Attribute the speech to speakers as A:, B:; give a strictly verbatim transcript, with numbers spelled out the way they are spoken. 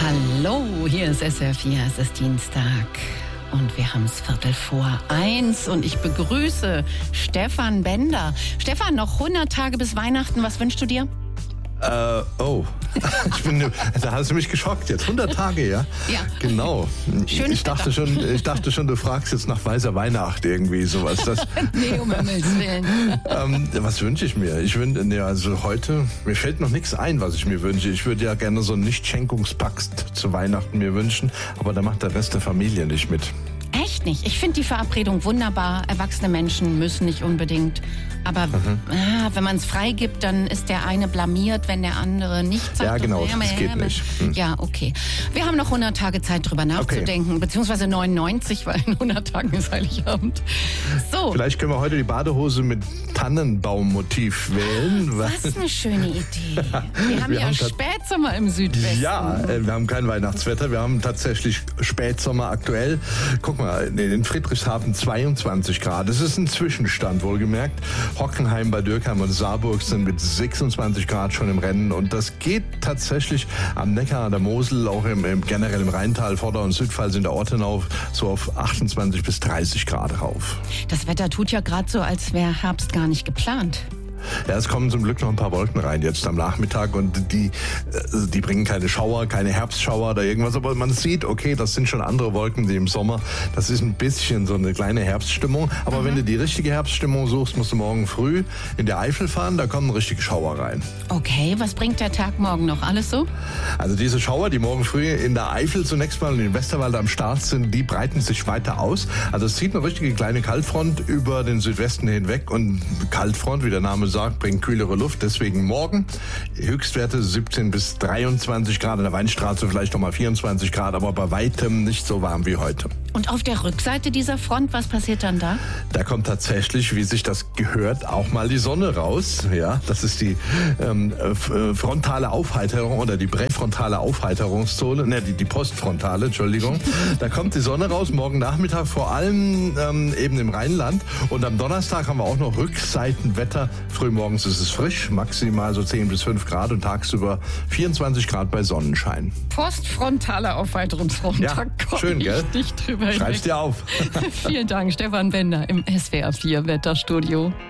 A: Hallo, hier ist S R vier, es ist Dienstag und wir haben es Viertel vor eins und ich begrüße Stefan Bender. Stefan, noch hundert Tage bis Weihnachten, was wünschst du dir?
B: Äh, oh, ich bin, da hast du mich geschockt jetzt. hundert Tage, ja?
A: Ja.
B: Genau.
A: Schönes
B: ich dachte schon, ich dachte schon, du fragst jetzt nach weißer Weihnacht irgendwie sowas. Das,
A: nee, um Himmels Willen.
B: ähm, was wünsche ich mir? Ich wünsche, nee, also heute, mir fällt noch nichts ein, was ich mir wünsche. Ich würde ja gerne so einen Nicht-Schenkungspakt zu Weihnachten mir wünschen, aber da macht der Rest der Familie nicht mit.
A: Echt nicht. Ich finde die Verabredung wunderbar. Erwachsene Menschen müssen nicht unbedingt. Aber mhm. ah, wenn man es freigibt, dann ist der eine blamiert, wenn der andere nicht sagt.
B: Ja, genau,
A: und,
B: das geht nicht. Hm.
A: Ja, okay. Wir haben noch hundert Tage Zeit, drüber nachzudenken. Okay. Beziehungsweise neunundneunzig, weil in hundert Tagen ist Heiligabend. So.
B: Vielleicht können wir heute die Badehose mit Tannenbaummotiv wählen.
A: Was eine schöne Idee. Wir haben
B: wir
A: ja
B: haben
A: Spätsommer im Südwesten.
B: Ja, äh, wir haben kein Weihnachtswetter. Wir haben tatsächlich Spätsommer aktuell. Guck mal, in Friedrichshafen zweiundzwanzig Grad. Das ist ein Zwischenstand, wohlgemerkt. Hockenheim, Bad Dürkheim und Saarburg sind mit sechsundzwanzig Grad schon im Rennen. Und das geht tatsächlich am Neckar, an der Mosel, auch im, im generell im Rheintal, Vorder- und Südpfalz in der Ortenau so auf achtundzwanzig bis dreißig Grad rauf.
A: Das Wetter tut ja gerade so, als wäre Herbst gar nicht geplant.
B: Ja, es kommen zum Glück noch ein paar Wolken rein jetzt am Nachmittag und die, die bringen keine Schauer, keine Herbstschauer oder irgendwas, aber man sieht, okay, das sind schon andere Wolken, die im Sommer, das ist ein bisschen so eine kleine Herbststimmung, aber mhm. wenn du die richtige Herbststimmung suchst, musst du morgen früh in der Eifel fahren, da kommen richtige Schauer rein.
A: Okay, was bringt der Tag morgen noch alles so?
B: Also diese Schauer, die morgen früh in der Eifel zunächst mal in den Westerwald am Start sind, die breiten sich weiter aus, also es zieht eine richtige kleine Kaltfront über den Südwesten hinweg und Kaltfront, wie der Name sagt, bringt kühlere Luft. Deswegen morgen Höchstwerte siebzehn bis dreiundzwanzig Grad. An der Weinstraße vielleicht noch mal vierundzwanzig Grad, aber bei weitem nicht so warm wie heute.
A: Und auf der Rückseite dieser Front, was passiert dann da?
B: Da kommt tatsächlich, wie sich das gehört, auch mal die Sonne raus. Ja, das ist die ähm, frontale Aufheiterung oder die präfrontale Aufheiterungszone, ne, die, die postfrontale, Entschuldigung. Da kommt die Sonne raus, morgen Nachmittag vor allem ähm, eben im Rheinland. Und am Donnerstag haben wir auch noch Rückseitenwetter. Frühmorgens ist es frisch, maximal so zehn bis fünf Grad und tagsüber vierundzwanzig Grad bei Sonnenschein.
A: Postfrontale Aufheiterungsfront.
B: Ja, schön, gell?
A: Nicht drüber
B: Schreib's dir auf.
A: Vielen Dank, Stefan Bender im S W R vier Wetterstudio.